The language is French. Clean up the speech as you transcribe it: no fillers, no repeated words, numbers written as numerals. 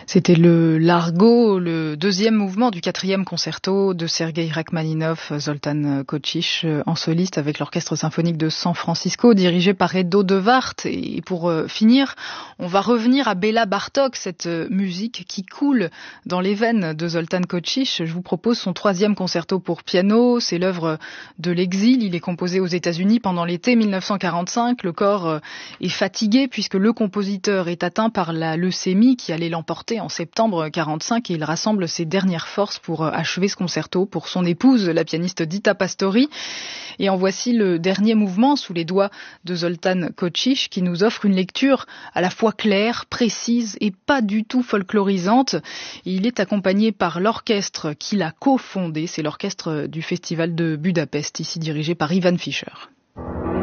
C'était le Largo, le deuxième mouvement du quatrième concerto de Sergueï Rachmaninov, Zoltan Kochish en soliste avec l'orchestre symphonique de San Francisco dirigé par Edo de Wart. Et pour finir, on va revenir à Béla Bartók, cette musique qui coule dans les veines de Zoltan Kochish. Je vous propose son troisième concerto pour piano. C'est l'œuvre de l'exil. Il est composé aux États-Unis pendant l'été 1945. Le corps est fatigué puisque le compositeur est atteint par la leucémie qui allait l'emporter en septembre 45 et il rassemble ses dernières forces pour achever ce concerto pour son épouse, la pianiste Dita Pastori. Et en voici le dernier mouvement sous les doigts de Zoltan Kochish qui nous offre une lecture à la fois claire, précise et pas du tout folklorisante. Et il est accompagné par l'orchestre qu'il a cofondé, c'est l'orchestre du Festival de Budapest, ici dirigé par Ivan Fischer.